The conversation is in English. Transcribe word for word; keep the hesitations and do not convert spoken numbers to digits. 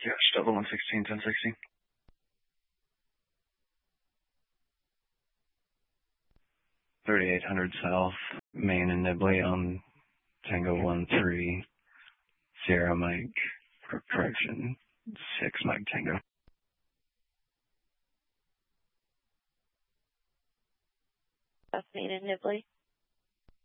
Yeah, Stella one sixteen, ten sixty. thirty-eight hundred South, Main and Nibley on Tango one three, Sierra Mike, correction, six Mike Tango. That's Main and Nibley.